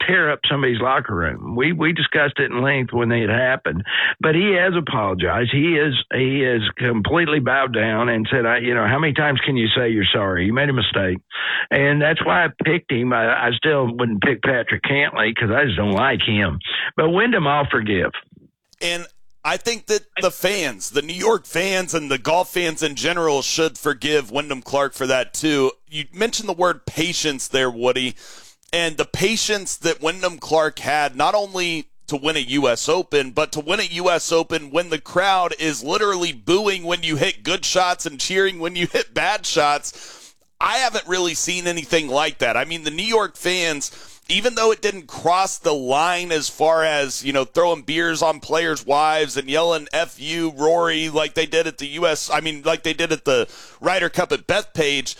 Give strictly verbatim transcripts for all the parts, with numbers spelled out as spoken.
tear up somebody's locker room. We we discussed it in length when it happened, but he has apologized. He is he is completely bowed down and said, I, you know, how many times can you say you're sorry? You made a mistake, and that's why I picked him. I, I still wouldn't pick Patrick Cantlay because I just don't like him. But Wyndham, I'll forgive. And I think that the fans, the New York fans and the golf fans in general should forgive Wyndham Clark for that too. You mentioned the word patience there, Woody, and the patience that Wyndham Clark had not only to win a U S Open, but to win a U S Open when the crowd is literally booing when you hit good shots and cheering when you hit bad shots. I haven't really seen anything like that. I mean, the New York fans, even though it didn't cross the line as far as, you know, throwing beers on players' wives and yelling F you, Rory, like they did at the U S, I mean, like they did at the Ryder Cup at Bethpage,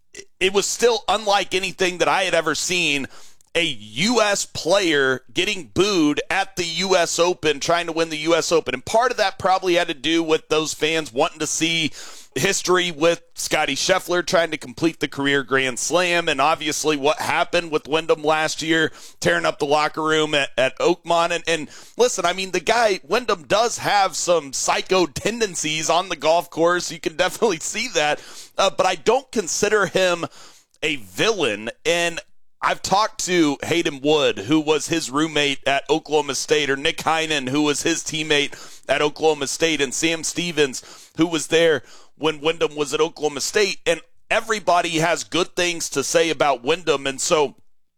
it was still unlike anything that I had ever seen. A U S player getting booed at the U S Open, trying to win the U S Open. And part of that probably had to do with those fans wanting to see history with Scottie Scheffler trying to complete the career Grand Slam, and obviously what happened with Wyndham last year, tearing up the locker room at, at Oakmont. And, and listen, I mean, the guy, Wyndham, does have some psycho tendencies on the golf course. You can definitely see that. Uh, but I don't consider him a villain. And I've talked to Hayden Wood, who was his roommate at Oklahoma State, or Nick Heinen, who was his teammate at Oklahoma State, and Sam Stevens, who was there when Wyndham was at Oklahoma State, and everybody has good things to say about Wyndham. And so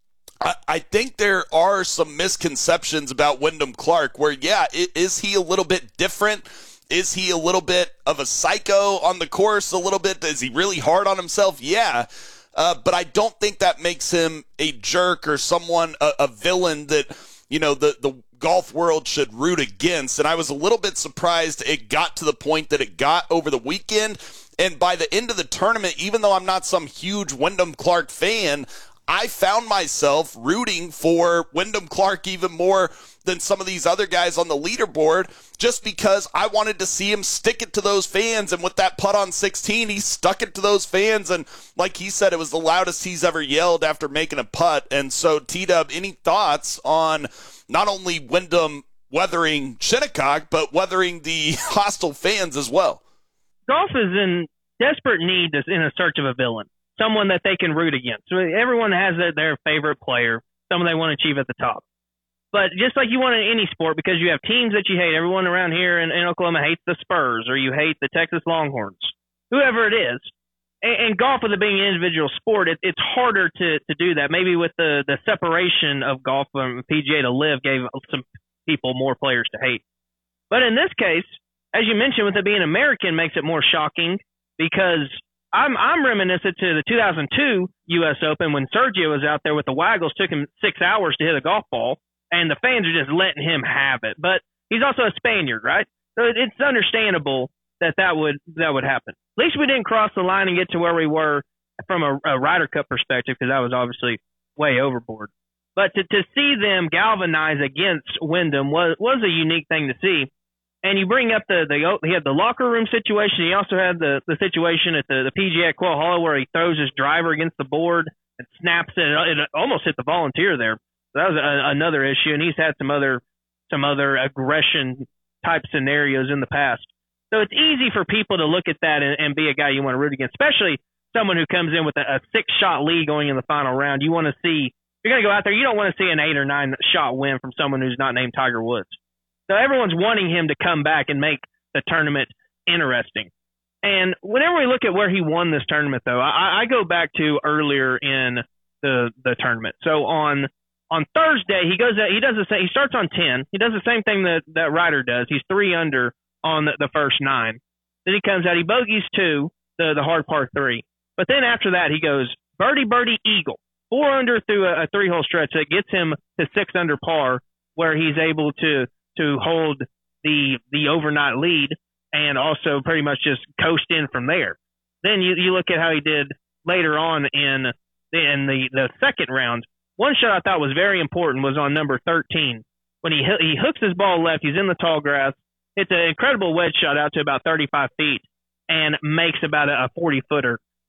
I, I think there are some misconceptions about Wyndham Clark where, yeah, is he a little bit different? Is he a little bit of a psycho on the course a little bit? Is he really hard on himself? Yeah. Uh, but I don't think that makes him a jerk or someone, a, a villain that, you know, the, the golf world should root against. And I was a little bit surprised it got to the point that it got over the weekend. And by the end of the tournament, even though I'm not some huge Wyndham Clark fan, I found myself rooting for Wyndham Clark even more than some of these other guys on the leaderboard, just because I wanted to see him stick it to those fans. And with that putt on sixteen, he stuck it to those fans. And like he said, it was the loudest he's ever yelled after making a putt. And so, T-Dub, any thoughts on not only Wyndham weathering Shinnecock, but weathering the hostile fans as well? Golf is in desperate need, in a search of a villain, someone that they can root against. So everyone has their, their favorite player, someone they want to achieve at the top. But just like you want in any sport, because you have teams that you hate, everyone around here in, in Oklahoma hates the Spurs, or you hate the Texas Longhorns, whoever it is. And, and golf, with it being an individual sport, it, it's harder to, to do that. Maybe with the, the separation of golf from P G A to LIV gave some people more players to hate. But in this case, as you mentioned, with it being American makes it more shocking, because I'm I'm reminiscent to the two thousand two U S Open when Sergio was out there with the Waggles, took him six hours to hit a golf ball, and the fans are just letting him have it. But he's also a Spaniard, right? So it's understandable that that would that would happen. At least we didn't cross the line and get to where we were from a, a Ryder Cup perspective, because that was obviously way overboard. But to, to see them galvanize against Wyndham was was a unique thing to see. And you bring up the, the he had the locker room situation. He also had the, the situation at the, the P G A at Quail Hollow where he throws his driver against the board and snaps it. It almost hit the volunteer there. So that was a, another issue. And he's had some other some other aggression type scenarios in the past. So it's easy for people to look at that and, and be a guy you want to root against, especially someone who comes in with a, a six-shot lead going in the final round. You want to see – you're going to go out there, you don't want to see an eight- or nine-shot win from someone who's not named Tiger Woods. So everyone's wanting him to come back and make the tournament interesting. And whenever we look at where he won this tournament, though, I, I go back to earlier in the the tournament. So on on Thursday, he goes he does the same, he starts on ten. He does the same thing that that Ryder does. He's three under on the, the first nine. Then he comes out, he bogeys two, the the hard par three. But then after that, he goes birdie, birdie, eagle, four under through a, a three hole stretch that gets him to six under par, where he's able to. to hold the the overnight lead and also pretty much just coast in from there. Then you, you look at how he did later on in, in the, the second round. One shot I thought was very important was on number thirteen. When he he hooks his ball left, he's in the tall grass. It's an incredible wedge shot out to about thirty-five feet and makes about a forty-footer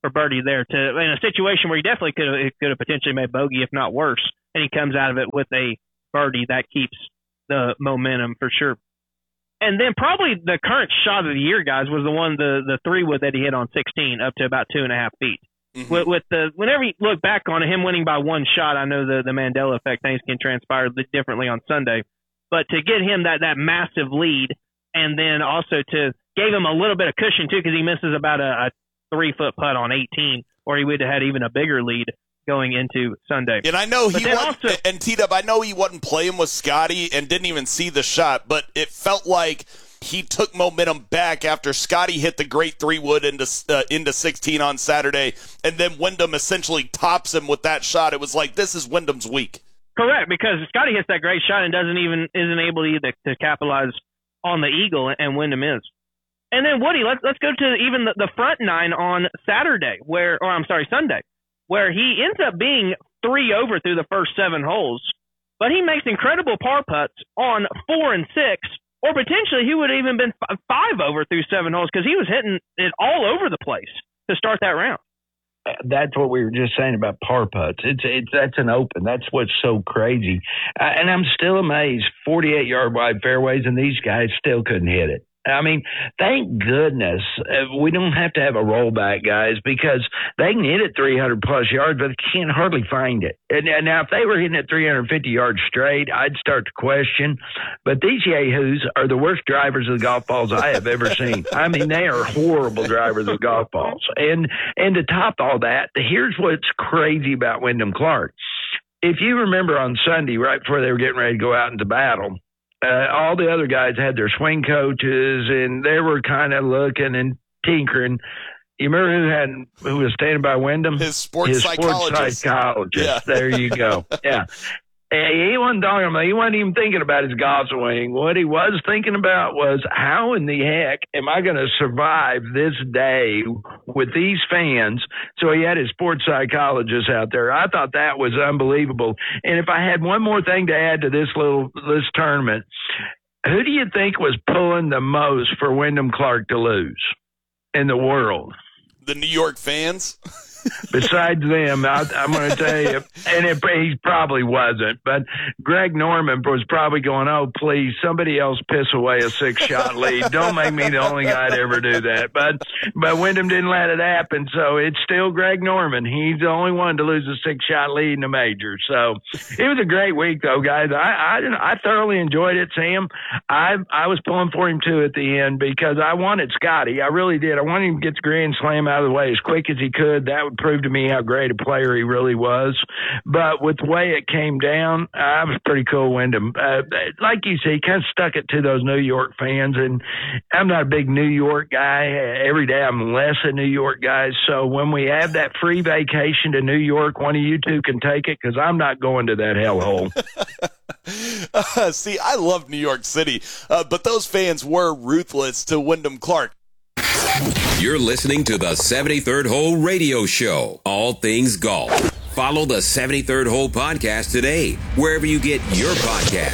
for birdie there to in a situation where he definitely could have could have potentially made bogey, if not worse, and he comes out of it with a birdie. That keeps the momentum for sure. And then probably the current shot of the year, guys, was the one, the the three wood that he hit on sixteen up to about two and a half feet. Mm-hmm. With, with the whenever you look back on him winning by one shot, I know the the Mandela effect, things can transpire differently on Sunday, but to get him that that massive lead, and then also to gave him a little bit of cushion too, because he misses about a, a three foot putt on eighteen, or he would have had even a bigger lead going into Sunday. And I know but he wasn't, also, and T-Dub, I know he wasn't playing with Scotty and didn't even see the shot, but it felt like he took momentum back after Scotty hit the great three wood into uh, into sixteen on Saturday, and then Wyndham essentially tops him with that shot. It was like, this is Wyndham's week. Correct, because Scotty hits that great shot and doesn't even isn't able to either to capitalize on the eagle, and Wyndham is. And then Woody, let's let's go to even the, the front nine on Saturday, where or I'm sorry Sunday, where he ends up being three over through the first seven holes, but he makes incredible par putts on four and six. Or potentially he would have even been five over through seven holes because he was hitting it all over the place to start that round. That's what we were just saying about par putts. It's it's that's an open. That's what's so crazy. Uh, and I'm still amazed. forty-eight yard wide fairways, and these guys still couldn't hit it. I mean, thank goodness uh, we don't have to have a rollback, guys, because they can hit it three hundred plus yards, but they can't hardly find it. And, and now, if they were hitting it three hundred fifty yards straight, I'd start to question. But these yahoos are the worst drivers of the golf balls I have ever seen. I mean, they are horrible drivers of golf balls. And and to top all that, here's what's crazy about Wyndham Clark. If you remember on Sunday, right before they were getting ready to go out into battle, Uh, all the other guys had their swing coaches, and they were kind of looking and tinkering. You remember who had who was standing by Wyndham? His sports His psychologist. Sports psychologist. Yeah. There you go. Yeah. He wasn't talking about, he wasn't even thinking about his golf swing. What he was thinking about was, how in the heck am I going to survive this day with these fans? So he had his sports psychologist out there. I thought that was unbelievable. And if I had one more thing to add to this little, this tournament, who do you think was pulling the most for Wyndham Clark to lose in the world? The New York fans? Besides them, I, I'm going to tell you, and it, he probably wasn't, but Greg Norman was probably going, oh, please, somebody else piss away a six-shot lead. Don't make me the only guy to ever do that. But but Wyndham didn't let it happen, so it's still Greg Norman. He's the only one to lose a six-shot lead in the major. So it was a great week, though, guys. I I, I thoroughly enjoyed it, Sam. I I was pulling for him, too, at the end because I wanted Scotty. I really did. I wanted him to get the Grand Slam out of the way as quick as he could. That would prove to me how great a player he really was. But with the way it came down, I was pretty cool, Wyndham. Uh, like you say, he kind of stuck it to those New York fans, and I'm not a big New York guy. Every day I'm less a New York guy. So when we have that free vacation to New York, one of you two can take it because I'm not going to that hellhole. uh, see, I love New York City, uh, but those fans were ruthless to Wyndham Clark. You're listening to the seventy-third Hole Radio Show, all things golf. Follow the seventy-third Hole podcast today, wherever you get your podcast.